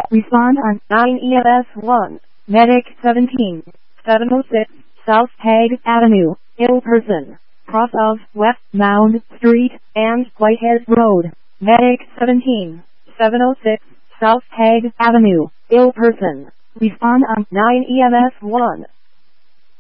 Respond on 9 EMS 1. Medic 17. 706 South Hague Avenue, ill person. Cross of West Mound Street and Whitehead Road. Medic 17. 706 South Hague Avenue, ill person. Respond on 9 EMS 1.